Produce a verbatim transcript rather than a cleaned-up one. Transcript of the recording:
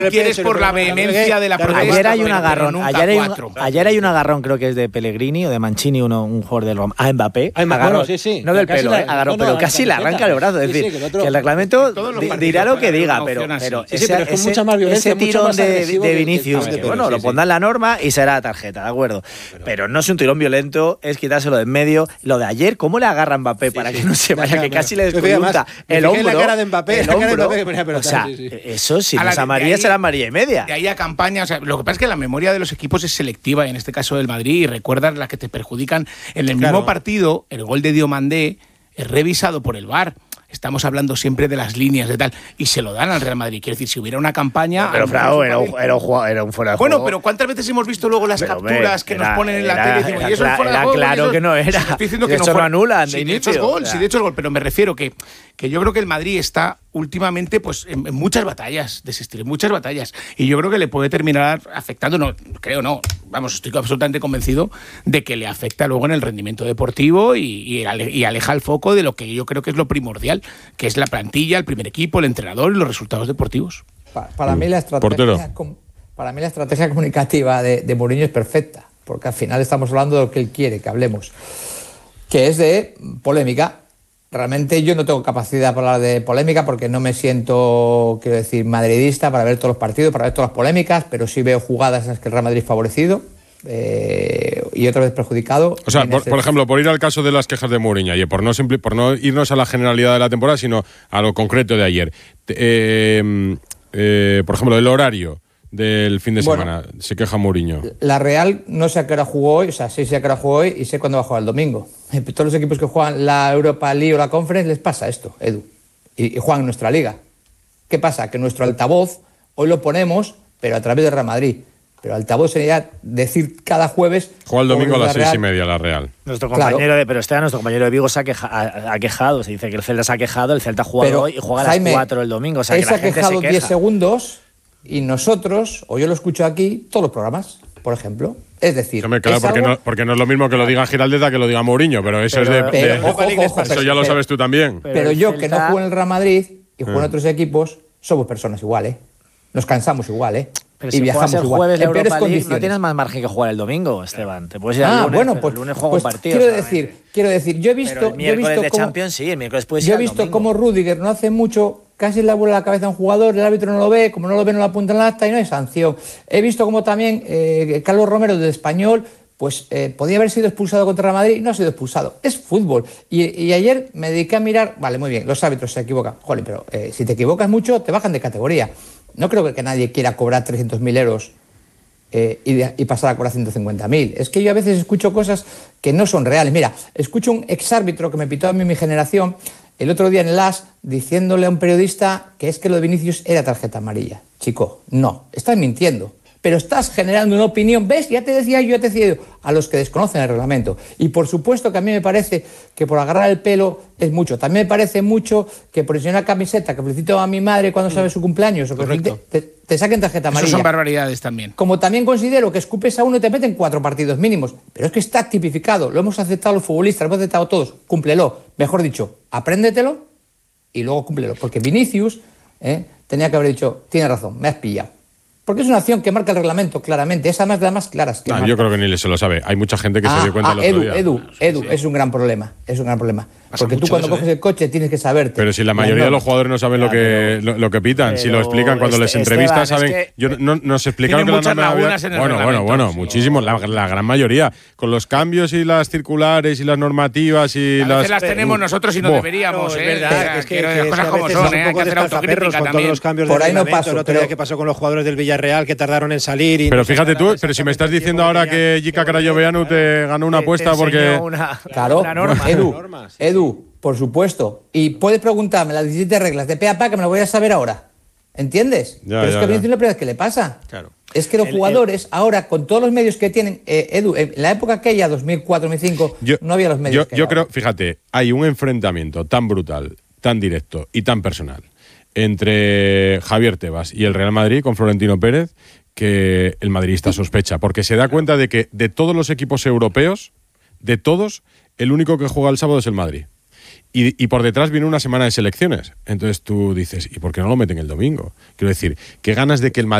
quieres por la vehemencia de la claro, protesta. Ayer hay un agarrón, ayer hay un, cuatro. ayer hay un agarrón, creo que es de Pellegrini o de Mancini, uno, un jugador del Roma, a Mbappé. Ah, agarrón, bueno, sí, sí. No del Casi pelo, la- eh, agarrón, no, no, pero la casi le camiseta. arranca el brazo. Es Sí, decir, sí, que el otro- que el reglamento todos los di- partidos dirá lo que juegan diga, una pero, opción así. pero, Sí, sí, ese, pero es con ese- mucha más violencia, ese mucho tirón más de, agresivo de que- que- Vinicius, que- que, pero bueno, sí, lo sí. pondrá en la norma y será tarjeta, ¿de acuerdo? Pero no es un tirón violento, es quitárselo de en medio. Lo de ayer, ¿cómo le agarra a Mbappé para que no se vaya, claro, que claro. casi le Yo fíjate, descoyunta además, me el fijé en hombro? la cara de Mbappé, el la cara de hombro. Mbappé que ponía, pero O sea, sí, sí. eso, si A no la es de- amarilla, de ahí- será amarilla y media. De ahí a campaña, o sea, lo que pasa es que la memoria de los equipos es selectiva, y en este caso del Madrid, y recuerdas las que te perjudican. En el Claro. mismo partido, el gol de Diomandé es revisado por el V A R. Estamos hablando siempre de las líneas de tal, y se lo dan al Real Madrid. Quiere decir, si hubiera una campaña... Pero, a lo mejor Frao, eso era un, también- era un juego- era un fuera de Bueno, juego. pero ¿cuántas veces hemos visto luego las Pero, capturas hombre, que era- nos ponen en la era- tele y decimos, era y eso es cla- fuera de era juego? claro y eso- que no era. Sí, estoy diciendo De que no hecho, fuera- lo anulan de Sí, de hecho es inicio, gol, o sea. sí, de hecho es gol, pero me refiero que, que yo creo que el Madrid está últimamente pues en, en muchas batallas de ese estilo, en muchas batallas. Y yo creo que le puede terminar afectando, no, creo no, vamos, estoy absolutamente convencido de que le afecta luego en el rendimiento deportivo y, y, ale- y aleja el foco de lo que yo creo que es lo primordial, que es la plantilla, el primer equipo, el entrenador y los resultados deportivos. Pa- Para mí la Portero. estrategia, com- para mí la estrategia comunicativa de, de Mourinho es perfecta, porque al final estamos hablando de lo que él quiere que hablemos, que es de polémica. Realmente yo no tengo capacidad para hablar de polémica porque no me siento, quiero decir, madridista para ver todos los partidos, para ver todas las polémicas, pero sí veo jugadas en las que el Real Madrid es favorecido eh, y otra vez perjudicado. O sea, En por, ese- por ejemplo, por ir al caso de las quejas de Mourinho ayer, por no, simpli- por no irnos a la generalidad de la temporada, sino a lo concreto de ayer. Te- eh, eh, por ejemplo, el horario del fin de Bueno. semana, se queja Mourinho. La Real no sé a qué hora jugó hoy, o sea, sí sé a qué hora jugó hoy y sé cuándo va a jugar el domingo. Todos los equipos que juegan la Europa League o la Conference les pasa esto, Edu. Y, y juegan en nuestra liga. ¿Qué pasa? Que nuestro altavoz hoy lo ponemos, pero a través de Real Madrid. Pero altavoz sería decir cada jueves... Juega el domingo a sobre las la seis y Real. media la Real. Nuestro Claro. compañero de, pero este nuestro compañero de Vigo se ha, queja- ha- ha quejado, se dice que el Celta se ha quejado, el Celta ha jugado Pero, hoy y juega a Jaime, las cuatro el domingo, o sea él que se la ha gente quejado se diez queja. segundos y nosotros, o yo lo escucho aquí, todos los programas, por ejemplo. Es decir, Hombre, claro, es porque, algo- no, porque no es lo mismo que lo diga Giraldez a que lo diga Mourinho, pero eso Pero- es de. pero, de- ojo, ojo, ojo, eso pero- ya lo sabes tú también. Pero Pero el yo, que no Celta- juego en el Real Madrid y juego Mm. en otros equipos, somos personas igual, ¿eh? Nos cansamos igual, ¿eh? Pero y si viajamos juegas el igual. jueves la en peores Europa League, no condiciones. tienes más margen que jugar el domingo, Esteban. Te puedes ir al Ah, lunes, bueno, pero pues, el lunes juego pues un partido. quiero solamente. decir, quiero decir, yo he visto, Pero el yo he miércoles visto de cómo, Champions sí, el miércoles puedes yo ir he al visto domingo. cómo Rudiger no hace mucho, casi le vuela la cabeza a un jugador, el árbitro no lo ve, como no lo ve no lo apunta en la acta y no hay sanción. He visto como también eh, Carlos Romero del Español, pues eh, podía haber sido expulsado contra Real Madrid y no ha sido expulsado. Es fútbol. Y, y ayer me dediqué a mirar, vale, muy bien, los árbitros se equivocan. Joder, pero eh, si te equivocas mucho, te bajan de categoría. No creo que, que nadie quiera cobrar trescientos mil euros eh, y, de- y pasar a cobrar ciento cincuenta mil. Es que yo a veces escucho cosas que no son reales. Mira, escucho un exárbitro que me pitó a mí mi generación el otro día en el A S diciéndole a un periodista que es que lo de Vinicius era tarjeta amarilla. Chico, no, estás mintiendo. Pero estás generando una opinión, ¿ves? Ya te decía yo, ya te decía yo, a los que desconocen el reglamento. Y por supuesto que a mí me parece que por agarrar el pelo es mucho. También me parece mucho que por enseñar una camiseta que felicito a mi madre cuando sabe su cumpleaños o que Correcto. te, te saquen tarjeta Eso amarilla. son barbaridades también. Como también considero que escupes a uno y te meten cuatro partidos mínimos. Pero es que está tipificado, lo hemos aceptado los futbolistas, lo hemos aceptado todos. Cúmplelo. Mejor dicho, apréndetelo y luego cúmplelo. Porque Vinicius eh, tenía que haber dicho, tienes razón, me has pillado. Porque es una acción que marca el reglamento claramente. Esa más de las más claras que Ah, marca. yo creo que ni le se lo sabe. Hay mucha gente que Ah, se dio cuenta ah, el otro Edu, día. Edu, Edu, es un gran problema. Es un gran problema. Pasa Porque tú mucho cuando eso, coges ¿eh? el coche tienes que saberte. Pero si la las mayoría de los normas. jugadores no saben Ya, lo que pero- lo, lo que pitan, si lo pero explican cuando les este- entrevistas, Esteban, saben. es que- yo, no, nos explicaron que Tienen la muchas norma había- lagunas en el Bueno, bueno, reglamento, bueno, sí. muchísimo, la, la gran mayoría. Con los cambios y las circulares y las normativas y A las. veces las tenemos nosotros y no Buah. deberíamos, No, ¿eh? es verdad, O sea, es que, quiero que decir, es cosas que a como veces son, es un ¿eh? Hay que poco hacer descalzaperros autocrítica con todos también. los cambios Por de ahí no reglamento. paso, El otro día pero- que pasó con los jugadores del Villarreal que tardaron en salir. Y Pero no se fíjate tú, aclararon pero si me estás exactamente diciendo cómo ahora tenía- que Jica Carayoveanu te ganó una Te- te apuesta porque. enseñó una, Claro, una norma. Edu, Norma, sí, Edu, por supuesto. Y puedes preguntarme las diecisiete reglas de pe a pa que me las voy a saber ahora. ¿Entiendes? Ya, Pero es ya, que a ya. Vinicius la primera vez que le pasa. Claro. Es que los El- jugadores, ahora, con todos los medios que tienen, eh, Edu, en la época aquella, dos mil cuatro, dos mil cinco, Yo, no había los medios yo, que yo hay creo, ahora. fíjate, hay un enfrentamiento tan brutal, tan directo y tan personal entre Javier Tebas y el Real Madrid con Florentino Pérez que el madridista sospecha, porque se da cuenta de que de todos los equipos europeos, de todos, el único que juega el sábado es el Madrid. Y, y por detrás viene una semana de selecciones. Entonces tú dices, ¿y por qué no lo meten el domingo? Quiero decir, ¿qué ganas de que el Madrid